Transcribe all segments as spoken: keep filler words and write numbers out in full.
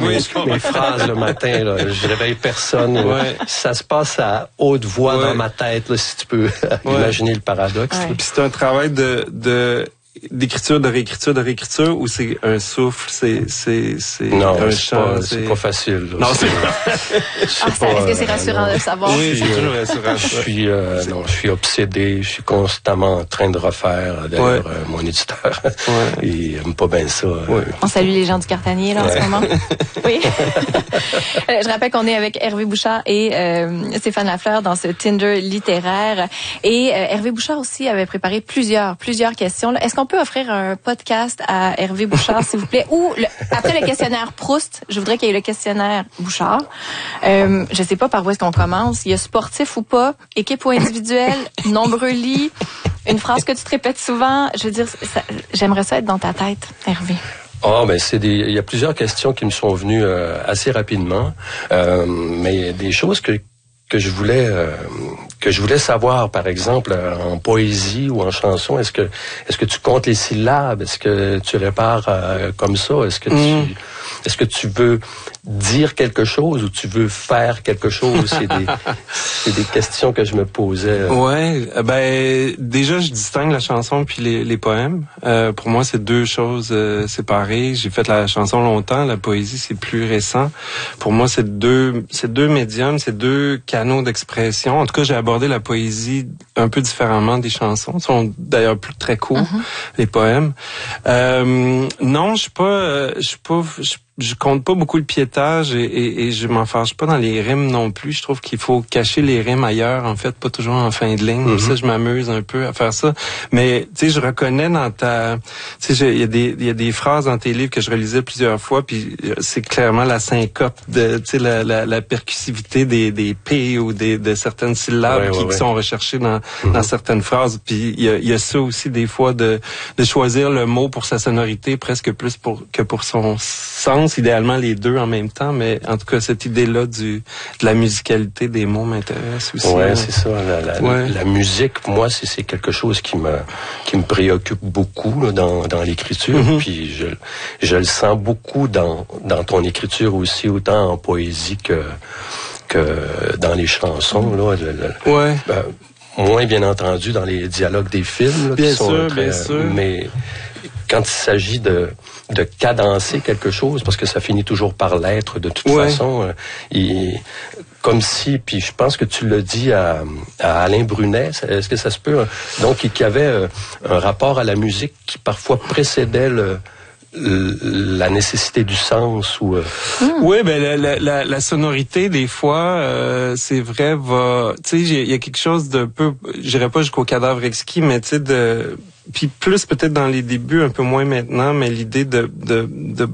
mes, mes phrases le matin, là, je réveille personne. Ouais. Ça se passe à haute voix ouais. dans ma tête, là, si tu peux ouais. imaginer le paradoxe. Ouais. Puis c'est un travail de, de d'écriture, de réécriture, de réécriture, ou c'est un souffle, c'est c'est c'est non, un c'est chant, pas, c'est... c'est pas facile. Là. Non, c'est ah, pas. Est-ce que c'est rassurant euh, de savoir? Oui, c'est toujours rassurant. Je suis euh, non, je suis obsédé, je suis constamment en train de refaire. D'ailleurs, ouais. euh, mon éditeur, ouais. il aime pas bien ça. Ouais. On salue les gens du Cartanier là ouais. en ce moment. Oui. Je rappelle qu'on est avec Hervé Bouchard et euh, Stéphane Lafleur dans ce Tinder littéraire. Et euh, Hervé Bouchard aussi avait préparé plusieurs plusieurs questions. Là. Est-ce qu'on peut offrir un podcast à Hervé Bouchard, s'il vous plaît? Ou le, après le questionnaire Proust, je voudrais qu'il y ait le questionnaire Bouchard. Euh, je sais pas par où est-ce qu'on commence. Il y a sportif ou pas, équipe ou individuelle, nombreux lits, une phrase que tu te répètes souvent. Je veux dire, ça, j'aimerais ça être dans ta tête, Hervé. Ah, oh, ben c'est des. Il y a plusieurs questions qui me sont venues euh, assez rapidement, euh, mais il y a des choses que que je voulais euh, que je voulais savoir, par exemple, en poésie ou en chanson. Est-ce que est-ce que tu comptes les syllabes? Est-ce que tu répares euh, comme ça? Est-ce que mm. tu est-ce que tu veux dire quelque chose ou tu veux faire quelque chose? C'est des c'est des questions que je me posais. Ouais, ben déjà je distingue la chanson puis les, les poèmes. Euh, pour moi, c'est deux choses euh, séparées. J'ai fait la chanson longtemps, la poésie c'est plus récent. Pour moi, c'est deux c'est deux médiums, c'est deux canaux d'expression. En tout cas, j'ai abordé la poésie un peu différemment des chansons. Ils sont d'ailleurs plus très courts, mm-hmm. les poèmes. Euh, non, je suis pas euh, je suis pas je Je compte pas beaucoup le piétage et, et, et je m'en fâche pas dans les rimes non plus. Je trouve qu'il faut cacher les rimes ailleurs, en fait, pas toujours en fin de ligne. Mm-hmm. Ça, je m'amuse un peu à faire ça. Mais tu sais, je reconnais dans ta, tu sais, il y a des il y a des phrases dans tes livres que je relisais plusieurs fois, puis c'est clairement la syncope de, tu sais, la, la, la percussivité des des P ou des de certaines syllabes ouais, qui, ouais, qui ouais. sont recherchées dans mm-hmm. dans certaines phrases. Puis il y a il y a ça aussi des fois de de choisir le mot pour sa sonorité presque plus pour que pour son sens. Idéalement les deux en même temps, mais en tout cas cette idée-là du de la musicalité des mots m'intéresse aussi. Ouais, c'est ça. La, la, ouais. la musique, moi, c'est, c'est quelque chose qui me qui me préoccupe beaucoup là, dans dans l'écriture. Mm-hmm. Puis je je le sens beaucoup dans dans ton écriture aussi, autant en poésie que que dans les chansons là. Le, le, ouais. Ben, moins bien entendu dans les dialogues des films là, bien qui sont sûr, très, bien sûr. Mais quand il s'agit de de cadencer quelque chose, parce que ça finit toujours par l'être de toute ouais. façon, euh, il, comme si, puis je pense que tu l'as dit à, à Alain Brunet, est-ce que ça se peut, donc qu'il y avait euh, un rapport à la musique qui parfois précédait le la nécessité du sens ou euh... mmh. oui ben la, la, la, la sonorité des fois euh, c'est vrai va tu sais il y a quelque chose de peu j'irais pas jusqu'au cadavre exquis mais tu sais de puis plus peut-être dans les débuts un peu moins maintenant mais l'idée de de de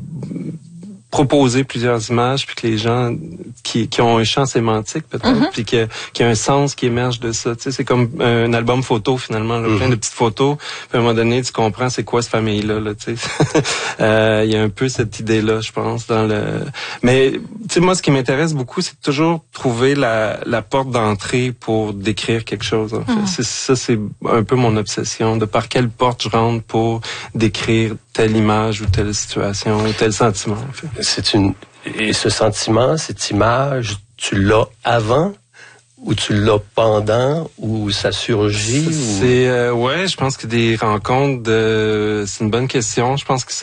proposer plusieurs images puis que les gens qui qui ont un champ sémantique peut-être mm-hmm. puis que qu'il y a un sens qui émerge de ça, tu sais c'est comme un album photo finalement là, mm-hmm. plein de petites photos puis à un moment donné tu comprends c'est quoi cette famille là là tu sais euh, il y a un peu cette idée là je pense dans le mais tu sais moi ce qui m'intéresse beaucoup c'est toujours trouver la la porte d'entrée pour décrire quelque chose en fait. Mm-hmm. C'est ça c'est un peu mon obsession de par quelle porte je rentre pour décrire telle image ou telle situation ou tel sentiment en fait. C'est une et ce sentiment, cette image, tu l'as avant ou tu l'as pendant ou ça surgit ou... C'est euh, ouais, je pense que des rencontres de c'est une bonne question. Je pense que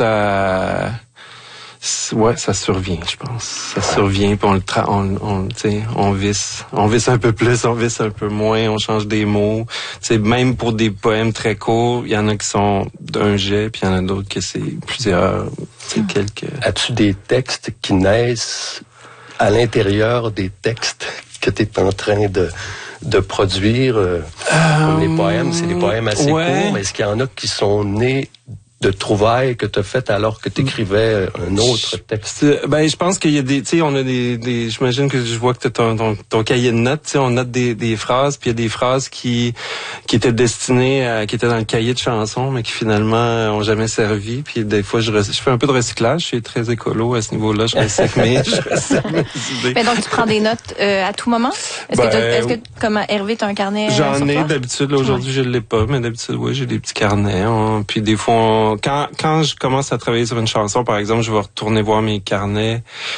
ça ouais, ça survient, je pense. Ça survient puis on le tra- on on tu sais, on visse, on visse un peu plus, on visse un peu moins, on change des mots. Tu sais même pour des poèmes très courts, il y en a qui sont d'un jet puis il y en a d'autres que c'est plusieurs, tu sais quelques. As-tu des textes qui naissent à l'intérieur des textes que tu es en train de de produire euh, comme les poèmes, c'est des poèmes assez ouais. courts, mais est-ce qu'il y en a qui sont nés de trouvailles que tu as faites alors que tu écrivais un autre texte? Ben, je pense qu'il y a des, tu sais, on a des, des, j'imagine que je vois que tu as ton, ton, ton cahier de notes, tu sais, on note des, des phrases, puis il y a des phrases qui, qui étaient destinées à, qui étaient dans le cahier de chansons, mais qui finalement ont jamais servi, puis des fois, je, je fais un peu de recyclage, je suis très écolo à ce niveau-là, je recycle mes, je recycle mes idées. Mais donc, tu prends des notes, euh, à tout moment? Est-ce ben, que, est-ce que, comme Hervé, tu as un carnet? J'en ai d'habitude, là, aujourd'hui, ouais. je l'ai pas, mais d'habitude, oui, j'ai des petits carnets, hein, puis des fois, on, Quand, quand je commence à travailler sur une chanson, par exemple, je vais retourner voir mes carnets